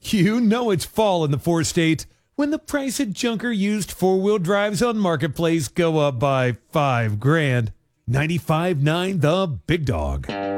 You know it's fall in the four state when the price of junker used four-wheel drives on Marketplace go up by $5,000. 95.9 The Big Dog.